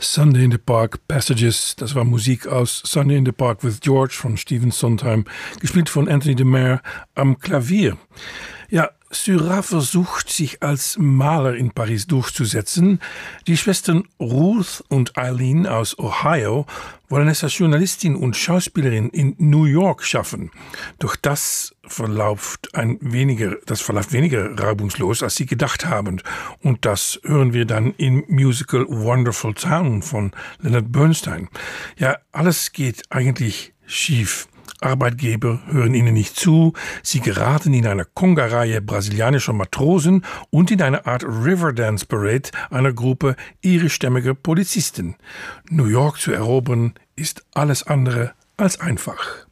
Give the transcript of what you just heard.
Sunday in the Park Passages, das war Musik aus Sunday in the Park with George von Stephen Sondheim, gespielt von Anthony de Mere am Klavier. Ja, Seurat versucht, sich als Maler in Paris durchzusetzen. Die Schwestern Ruth und Eileen aus Ohio wollen es als Journalistin und Schauspielerin in New York schaffen. Doch das verläuft weniger reibungslos, als sie gedacht haben. Und das hören wir dann im Musical Wonderful Town von Leonard Bernstein. Ja, alles geht eigentlich schief. Arbeitgeber hören ihnen nicht zu, sie geraten in eine Conga-Reihe brasilianischer Matrosen und in eine Art Riverdance Parade einer Gruppe irischstämmiger Polizisten. New York zu erobern ist alles andere als einfach.